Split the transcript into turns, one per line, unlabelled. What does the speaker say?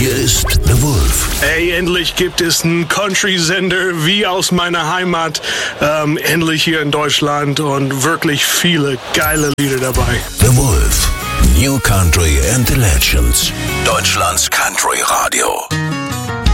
Hier ist The Wolf.
Ey, endlich gibt es einen Country-Sender wie aus meiner Heimat. Endlich hier in Deutschland und wirklich viele geile Lieder dabei.
The Wolf. New Country and the Legends. Deutschlands Country Radio.